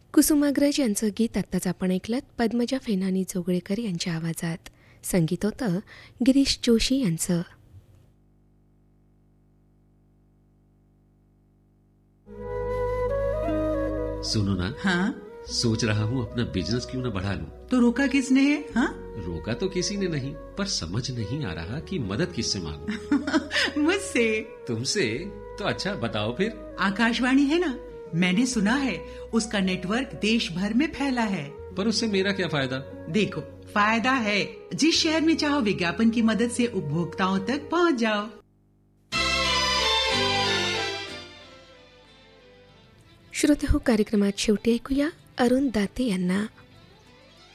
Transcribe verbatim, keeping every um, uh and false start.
कुसुमाग्रज यांचं गीत आत्ताच आपण ऐकलं पद्मजा फेनानी जोगळेकर यांच्या आवाजात. संगीत होतं गिरीश जोशी यांचं. सुनो ना, हाँ? सोच रहा हूँ अपना बिजनेस क्यों न बढ़ा लूं. तो रोका किसने है? हाँ? रोका तो किसी ने नहीं, पर समझ नहीं आ रहा कि मदद किससे मांगूं. मुझसे. तुमसे? तो अच्छा बताओ फिर. आकाशवाणी है ना, मैंने सुना है उसका नेटवर्क देश भर में फैला है. पर उससे मेरा क्या फायदा? देखो, फायदा है. जिस शहर में चाहो विज्ञापन की मदद से उपभोक्ताओं तक पहुंच जाओ. श्रोते हो, कार्यक्रमात शेवटी ऐकूया अरुण दाते यांना.